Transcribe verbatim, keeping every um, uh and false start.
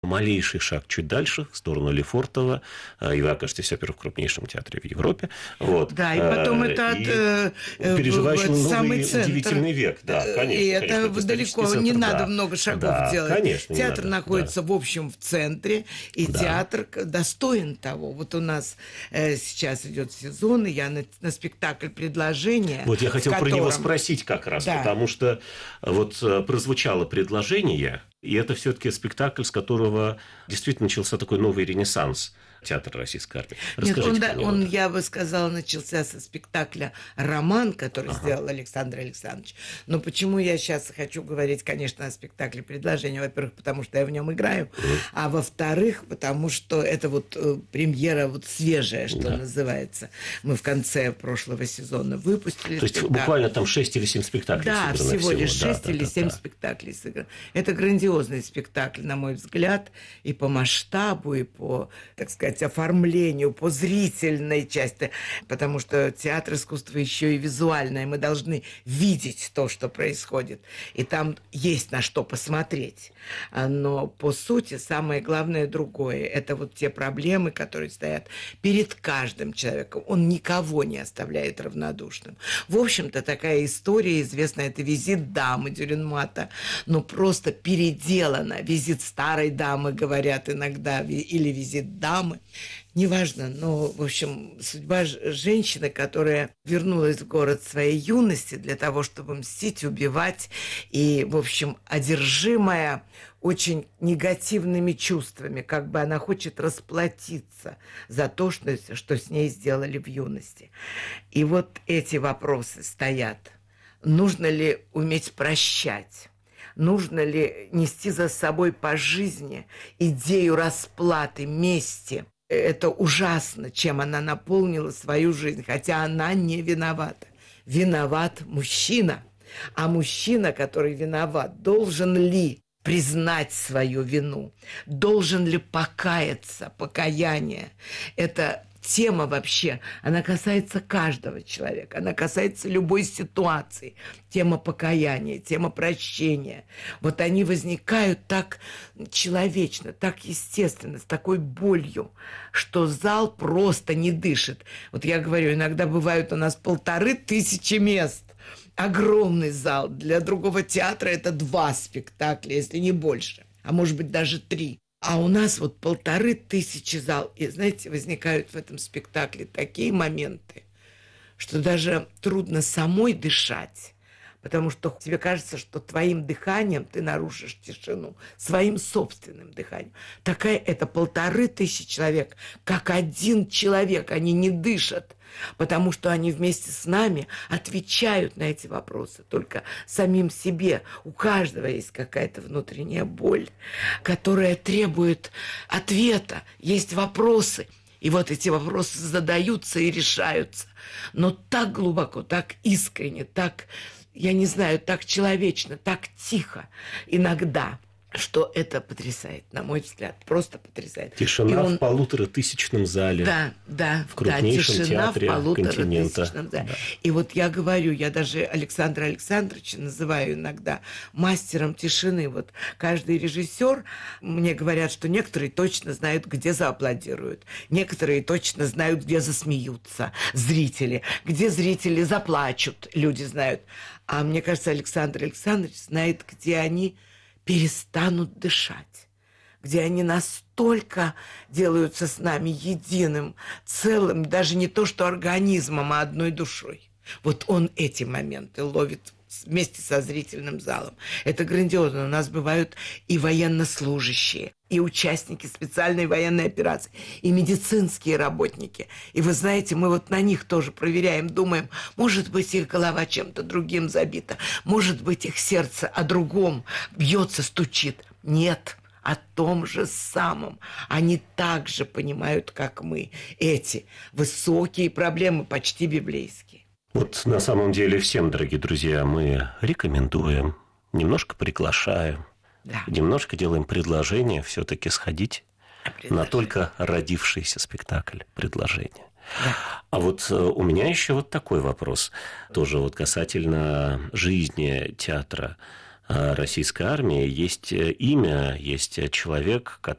малейший шаг чуть дальше, в сторону Лефортово, и вы окажетесь, во-первых, в крупнейшем театре в Европе. Вот. Да, и потом это и от, переживаешь новый самый удивительный век. Да, конечно, и конечно, это, это далеко центр, не надо да. много шагов да, делать. Конечно, театр надо, находится, да. в общем, в центре, и да. театр достоин того. Вот у нас э, сейчас идет сезон, и я на, на спектакль «Предложение». Вот я хотел котором... про него спросить как раз, да. потому что вот прозвучало предложение, и это все-таки спектакль, с которого действительно начался такой новый ренессанс театра российской армии. Расскажите Нет, он, про него. он, я бы сказала, начался со спектакля «Роман», который ага. сделал Александр Александрович. Но почему я сейчас хочу говорить, конечно, о спектакле «Предложение»? Во-первых, потому что я в нем играю, mm. а во-вторых, потому что это вот э, премьера вот свежая, что да. называется. Мы в конце прошлого сезона выпустили. То есть спектакль. буквально там шесть или семь спектаклей да, сыграно всего лишь всего. шесть да, или да, семь да. спектаклей сыграно. Это грандиозный спектакль, на мой взгляд, и по масштабу, и по, так сказать, оформлению, по зрительной части, потому что театр искусства еще и визуальное. Мы должны видеть то, что происходит, и там есть на что посмотреть. Но по сути самое главное другое. Это вот те проблемы, которые стоят перед каждым человеком. Он никого не оставляет равнодушным. В общем-то, такая история известная. Это «Визит дамы» Дюренмата, но просто переделана. «Визит старой дамы», говорят иногда, или «Визит дамы». Неважно, но, в общем, судьба женщины, которая вернулась в город своей юности для того, чтобы мстить, убивать, и, в общем, одержимая очень негативными чувствами, как бы она хочет расплатиться за то, что, что с ней сделали в юности. И вот эти вопросы стоят. Нужно ли уметь прощать? Нужно ли нести за собой по жизни идею расплаты, мести? Это ужасно, чем она наполнила свою жизнь, хотя она не виновата. Виноват мужчина. А мужчина, который виноват, должен ли признать свою вину? Должен ли покаяться? Покаяние – это тема вообще, она касается каждого человека, она касается любой ситуации. Тема покаяния, тема прощения. Вот они возникают так человечно, так естественно, с такой болью, что зал просто не дышит. Вот я говорю, иногда бывают у нас полторы тысячи мест. Огромный зал. Для другого театра это два спектакля, если не больше. А может быть даже три. А у нас вот полторы тысячи зал. И, знаете, возникают в этом спектакле такие моменты, что даже трудно самой дышать, потому что тебе кажется, что твоим дыханием ты нарушишь тишину, своим собственным дыханием. Такая это полторы тысячи человек, как один человек, они не дышат, потому что они вместе с нами отвечают на эти вопросы только самим себе. У каждого есть какая-то внутренняя боль, которая требует ответа. Есть вопросы, и вот эти вопросы задаются и решаются. Но так глубоко, так искренне, так, я не знаю, так человечно, так тихо иногда, что это потрясает, на мой взгляд, просто потрясает. Тишина он... в полуторатысячном зале. Да, да, в крупнейшем да, тишина театре в полуторатысячном континента. зале. Да. И вот я говорю, я даже Александра Александровича называю иногда мастером тишины. Вот каждый режиссер, мне говорят, что некоторые точно знают, где зааплодируют, некоторые точно знают, где засмеются зрители, где зрители заплачут, люди знают. А мне кажется, Александр Александрович знает, где они перестанут дышать, где они настолько делаются с нами единым, целым, даже не то что организмом, а одной душой. Вот он эти моменты ловит вместе со зрительным залом. Это грандиозно. У нас бывают и военнослужащие, и участники специальной военной операции, и медицинские работники. И вы знаете, мы вот на них тоже проверяем, думаем, может быть, их голова чем-то другим забита, может быть, их сердце о другом бьется, стучит. Нет, о том же самом. Они также понимают, как мы, эти высокие проблемы, почти библейские. Вот на самом деле всем, дорогие друзья, мы рекомендуем, немножко приглашаем, да. немножко делаем предложение все-таки сходить на только родившийся спектакль «Предложение». Да. А вот у меня еще вот такой вопрос, тоже вот касательно жизни театра российской армии есть имя, есть человек,